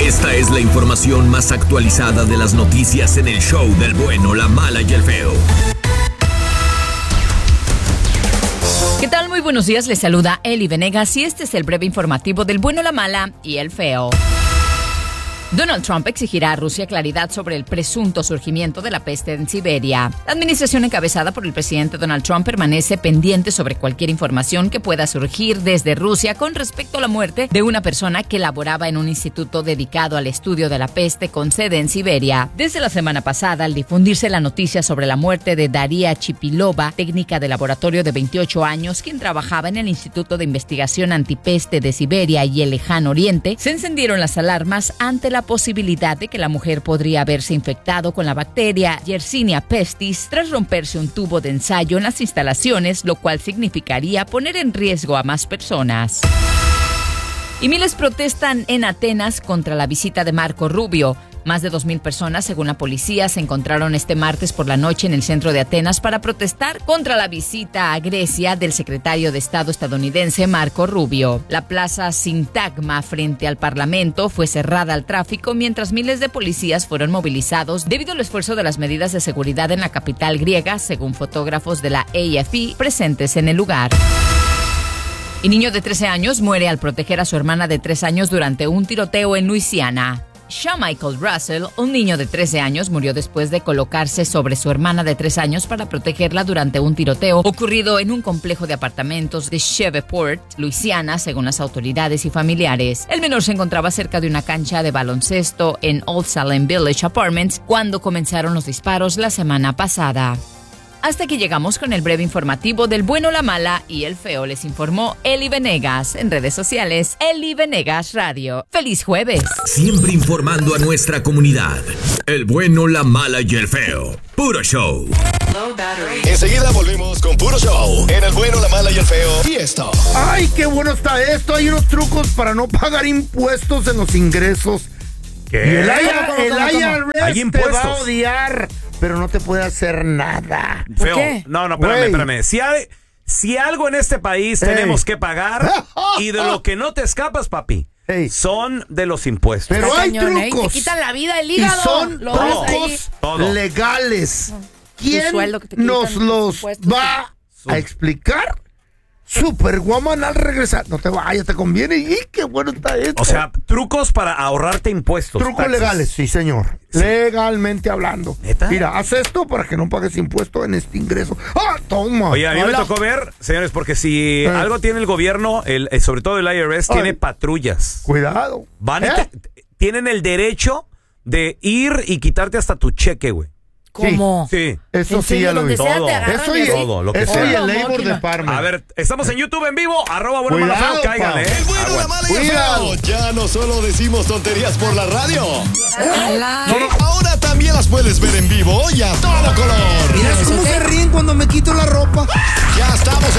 Esta es la información más actualizada de las noticias en el show del bueno, la mala y el feo. ¿Qué tal? Muy buenos días, les saluda Eli Venegas y este es el breve informativo del bueno, la mala y el feo. Donald Trump exigirá a Rusia claridad sobre el presunto surgimiento de la peste en Siberia. La administración encabezada por el presidente Donald Trump permanece pendiente sobre cualquier información que pueda surgir desde Rusia con respecto a la muerte de una persona que laboraba en un instituto dedicado al estudio de la peste con sede en Siberia. Desde la semana pasada, al difundirse la noticia sobre la muerte de Daria Chipilova, técnica de laboratorio de 28 años, quien trabajaba en el Instituto de Investigación Antipeste de Siberia y el Lejano Oriente, se encendieron las alarmas ante la posibilidad de que la mujer podría haberse infectado con la bacteria Yersinia pestis tras romperse un tubo de ensayo en las instalaciones, lo cual significaría poner en riesgo a más personas. Y miles protestan en Atenas contra la visita de Marco Rubio. Más de 2,000 personas, según la policía, se encontraron este martes por la noche en el centro de Atenas para protestar contra la visita a Grecia del secretario de Estado estadounidense Marco Rubio. La plaza Sintagma frente al Parlamento fue cerrada al tráfico mientras miles de policías fueron movilizados debido al esfuerzo de las medidas de seguridad en la capital griega, según fotógrafos de la AFP presentes en el lugar. Y niño de 13 años muere al proteger a su hermana de 3 años durante un tiroteo en Luisiana. Sean Michael Russell, un niño de 13 años, murió después de colocarse sobre su hermana de 3 años para protegerla durante un tiroteo ocurrido en un complejo de apartamentos de Shreveport, Luisiana, según las autoridades y familiares. El menor se encontraba cerca de una cancha de baloncesto en Old Salem Village Apartments cuando comenzaron los disparos la semana pasada. Hasta aquí llegamos con el breve informativo del bueno, la mala y el feo. Les informó Eli Venegas. En redes sociales, Eli Venegas Radio. ¡Feliz jueves! Siempre informando a nuestra comunidad. El bueno, la mala y el feo. Puro show. Enseguida volvemos con Puro Show en el bueno, la mala y el feo. Y esto. ¡Ay, qué bueno está esto! Hay unos trucos para no pagar impuestos en los ingresos. ¿Qué? Y el IRS te va a odiar, pero no te puede hacer nada. Feo. qué? No, espérame. Si algo en este país tenemos que pagar y de lo que no te escapas, papi, son de los impuestos. Pero hay trucos. Te quitan la vida, el hígado. Y son lo ves ahí. trucos Todo. legales. ¿Quién sueldo que te quitan, nos los impuestos, va a explicar? Superwoman al regresar. No te vayas, te conviene. ¡Y qué bueno está esto! O sea, trucos para ahorrarte impuestos. Trucos taxes. legales, sí, señor. Sí. Legalmente hablando. ¿Neta? Mira, haz esto para que no pagues impuesto en este ingreso. ¡Ah, toma! Oye, a mí me tocó ver, señores, porque si algo tiene el gobierno, sobre todo el IRS, tiene patrullas. Cuidado. Van y tienen el derecho de ir y quitarte hasta tu cheque, güey. ¿Cómo? Sí. Eso sí, ya lo vi. Todo. Eso y Todo, lo que eso sea. y el labor department. A ver, estamos en YouTube en vivo, @bueno, mala, Cuidado, feo, cáiganle, pa. El bueno, la mala y el Cuidado. feo. Ya no solo decimos tonterías por la radio. Ala. Ahora también las puedes ver en vivo y a todo color. Mira cómo se ríen cuando me quito la ropa. Ya estamos